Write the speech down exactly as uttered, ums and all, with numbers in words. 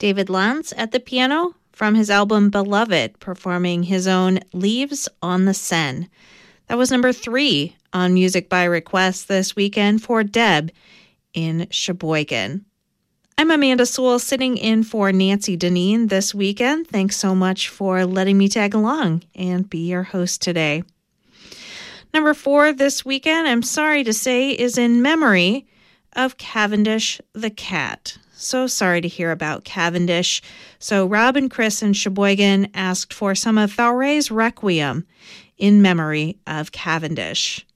David Lantz at the piano from his album Beloved, performing his own Leaves on the Seine. That was number three on Music by Request this weekend for Deb in Sheboygan. I'm Amanda Sewell, sitting in for Nancy Deneen this weekend. Thanks so much for letting me tag along and be your host today. Number four this weekend, I'm sorry to say, is in memory of Cavendish the Cat. So sorry to hear about Cavendish. So Rob and Chris in Sheboygan asked for some of Fauré's Requiem in memory of Cavendish.